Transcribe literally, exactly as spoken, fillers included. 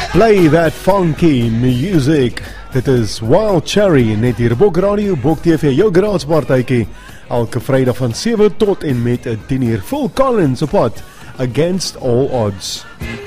Play that funky music. Dit is Wild Cherry, net hier op Bok Radio, Bok T V, jou garaagepartytjie. Elke Vrydag van sewe tot en met tien uur. Phil Collins op pad, Against All Odds.